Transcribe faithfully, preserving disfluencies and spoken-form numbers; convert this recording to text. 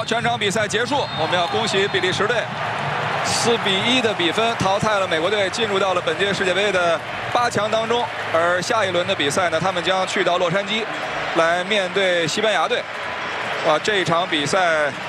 全场比赛结束，我们要恭喜比利时队四比一的比分淘汰了美国队，进入到了本届世界杯的八强当中。而下一轮的比赛呢，他们将去到洛杉矶，来面对西班牙队。啊，这一场比赛